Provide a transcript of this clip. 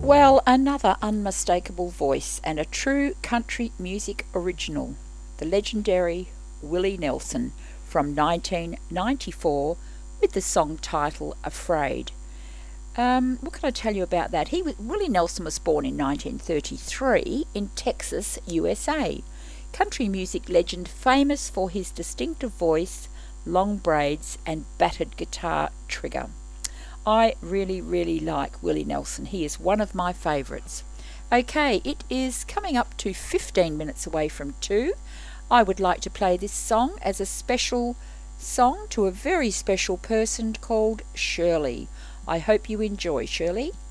Well, another unmistakable voice and a true country music original, the legendary Willie Nelson from 1994 with the song title Afraid. What can I tell you about that? Willie Nelson was born in 1933 in Texas, USA. Country music legend famous for his distinctive voice, long braids, and battered guitar trigger. I really, really like Willie Nelson. He is one of my favourites. Okay, it is coming up to 15 minutes away from 2. I would like to play this song as a special song to a very special person called Shirley. I hope you enjoy, Shirley.